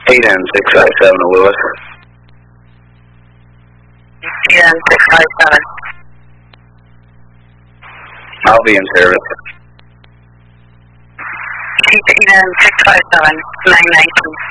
8N657 to Lewis. 8N657. I'll be in service. Keep 8N657, 919.